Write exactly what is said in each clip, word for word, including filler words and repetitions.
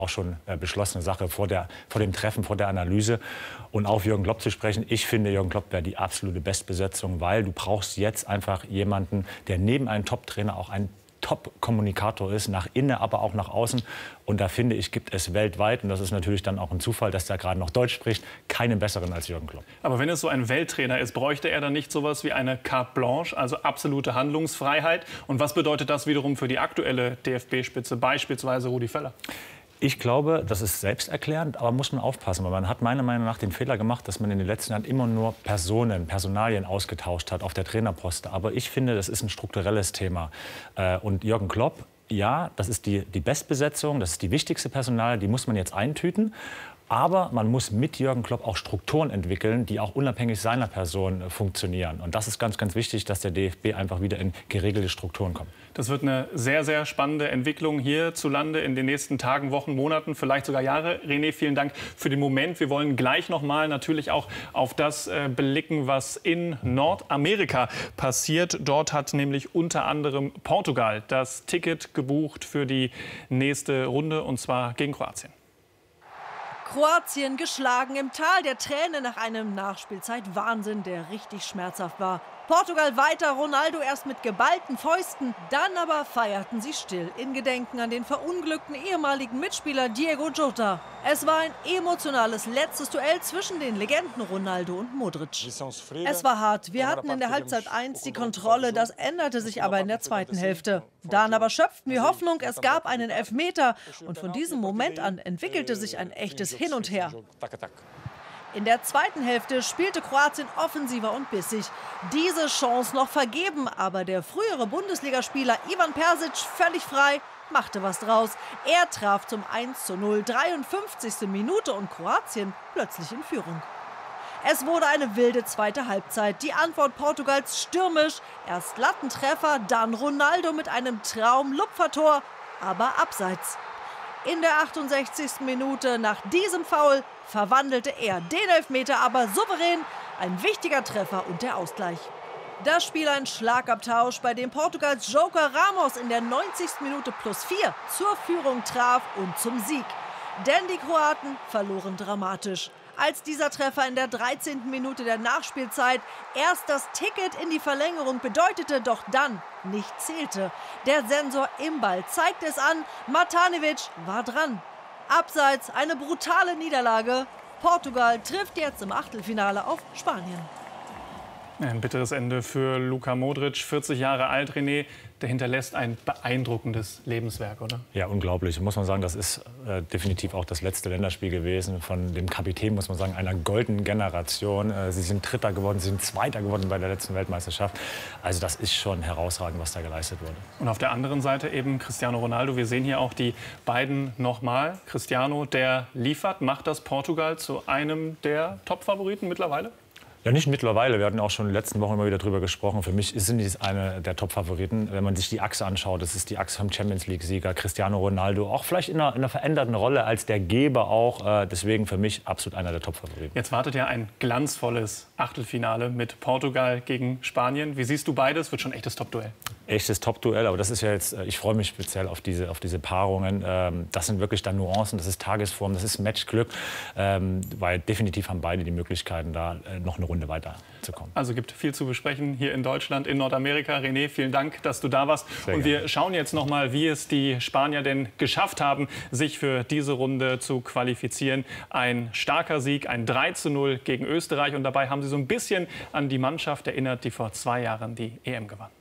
auch schon äh, beschlossene Sache vor, der, vor dem Treffen, vor der Analyse. Und auf Jürgen Klopp zu sprechen, ich finde, Jürgen Klopp wäre die absolute Bestbesetzung, weil du brauchst jetzt einfach jemanden, der neben einem Top-Trainer auch ein Top-Kommunikator ist, nach innen, aber auch nach außen. Und da finde ich, gibt es weltweit, und das ist natürlich dann auch ein Zufall, dass der gerade noch Deutsch spricht, keinen besseren als Jürgen Klopp. Aber wenn es so ein Welttrainer ist, bräuchte er dann nicht sowas wie eine Carte Blanche, also absolute Handlungsfreiheit? Und was bedeutet das wiederum für die aktuelle D F B-Spitze, beispielsweise Rudi Völler? Ich glaube, das ist selbsterklärend, aber muss man aufpassen, weil man hat meiner Meinung nach den Fehler gemacht, dass man in den letzten Jahren immer nur Personen, Personalien ausgetauscht hat auf der Trainerposte. Aber ich finde, das ist ein strukturelles Thema. Und Jürgen Klopp, ja, das ist die, die Bestbesetzung, das ist die wichtigste Personal, die muss man jetzt eintüten. Aber man muss mit Jürgen Klopp auch Strukturen entwickeln, die auch unabhängig seiner Person funktionieren. Und das ist ganz, ganz wichtig, dass der D F B einfach wieder in geregelte Strukturen kommt. Das wird eine sehr, sehr spannende Entwicklung hierzulande in den nächsten Tagen, Wochen, Monaten, vielleicht sogar Jahre. René, vielen Dank für den Moment. Wir wollen gleich noch mal natürlich auch auf das äh, blicken, was in Nordamerika passiert. Dort hat nämlich unter anderem Portugal das Ticket gebucht für die nächste Runde, und zwar gegen Kroatien. Kroatien geschlagen im Tal der Tränen nach einem Nachspielzeit-Wahnsinn, der richtig schmerzhaft war. Portugal weiter, Ronaldo erst mit geballten Fäusten, dann aber feierten sie still in Gedenken an den verunglückten ehemaligen Mitspieler Diego Jota. Es war ein emotionales letztes Duell zwischen den Legenden Ronaldo und Modric. Es war hart, wir hatten in der Halbzeit eins die Kontrolle, das änderte sich aber in der zweiten Hälfte. Dann aber schöpften wir Hoffnung, es gab einen Elfmeter und von diesem Moment an entwickelte sich ein echtes Hin und Her. In der zweiten Hälfte spielte Kroatien offensiver und bissig. Diese Chance noch vergeben, aber der frühere Bundesligaspieler Ivan Persic völlig frei, machte was draus. Er traf zum eins zu null, dreiundfünfzigste Minute und Kroatien plötzlich in Führung. Es wurde eine wilde zweite Halbzeit. Die Antwort Portugals stürmisch. Erst Lattentreffer, dann Ronaldo mit einem Traum-Lupfertor, aber abseits. In der achtundsechzigsten Minute nach diesem Foul verwandelte er den Elfmeter aber souverän. Ein wichtiger Treffer und der Ausgleich. Das Spiel ein Schlagabtausch, bei dem Portugals Joker Ramos in der neunzigsten Minute plus vier zur Führung traf und zum Sieg. Denn die Kroaten verloren dramatisch. Als dieser Treffer in der dreizehnten Minute der Nachspielzeit erst das Ticket in die Verlängerung bedeutete, doch dann nicht zählte. Der Sensor im Ball zeigt es an, Matanovic war dran. Abseits eine brutale Niederlage. Portugal trifft jetzt im Achtelfinale auf Spanien. Ein bitteres Ende für Luka Modric, vierzig Jahre alt, René. Der hinterlässt ein beeindruckendes Lebenswerk, oder? Ja, unglaublich. Muss man sagen, das ist äh, definitiv auch das letzte Länderspiel gewesen von dem Kapitän, muss man sagen, einer goldenen Generation. Äh, sie sind Dritter geworden, sie sind Zweiter geworden bei der letzten Weltmeisterschaft. Also das ist schon herausragend, was da geleistet wurde. Und auf der anderen Seite eben Cristiano Ronaldo. Wir sehen hier auch die beiden nochmal. Cristiano, der liefert, macht das Portugal zu einem der Top-Favoriten mittlerweile? Ja, nicht mittlerweile. Wir hatten auch schon in den letzten Wochen immer wieder darüber gesprochen. Für mich sind die eine der Top-Favoriten. Wenn man sich die Achse anschaut, das ist die Achse vom Champions-League-Sieger Cristiano Ronaldo. Auch vielleicht in einer, in einer veränderten Rolle als der Geber auch. Äh, deswegen für mich absolut einer der Top-Favoriten. Jetzt wartet ja ein glanzvolles Achtelfinale mit Portugal gegen Spanien. Wie siehst du beides? Wird schon ein echtes Top-Duell. Echtes Top-Duell, aber das ist ja jetzt, ich freue mich speziell auf diese, auf diese Paarungen. Ähm, das sind wirklich dann Nuancen, das ist Tagesform, das ist Matchglück, ähm, weil definitiv haben beide die Möglichkeiten, da äh, noch eine Runde weiterzukommen. Also gibt viel zu besprechen hier in Deutschland, in Nordamerika. René, vielen Dank, dass du da warst. Sehr Und wir gerne. Schauen jetzt noch mal, wie es die Spanier denn geschafft haben, sich für diese Runde zu qualifizieren. Ein starker Sieg, ein drei zu null gegen Österreich. Und dabei haben sie so ein bisschen an die Mannschaft erinnert, die vor zwei Jahren die E M gewann.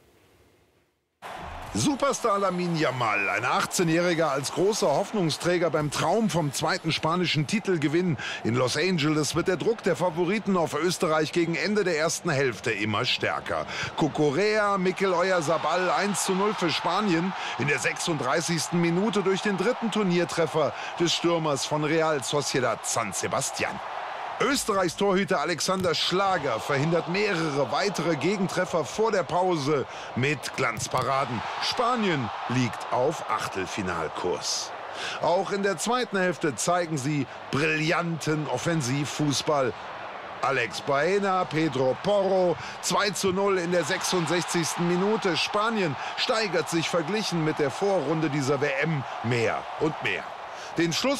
Superstar Lamine Yamal, ein achtzehnjähriger als großer Hoffnungsträger beim Traum vom zweiten spanischen Titelgewinn. In Los Angeles wird der Druck der Favoriten auf Österreich gegen Ende der ersten Hälfte immer stärker. Cucurella, Mikel Oyarzabal eins zu null für Spanien. In der sechsunddreißigsten Minute durch den dritten Turniertreffer des Stürmers von Real Sociedad San Sebastian. Österreichs Torhüter Alexander Schlager verhindert mehrere weitere Gegentreffer vor der Pause mit Glanzparaden. Spanien liegt auf Achtelfinalkurs. Auch in der zweiten Hälfte zeigen sie brillanten Offensivfußball. Alex Baena, Pedro Porro, zwei zu null in der sechsundsechzigsten Minute. Spanien steigert sich verglichen mit der Vorrunde dieser W M mehr und mehr. Den Schluss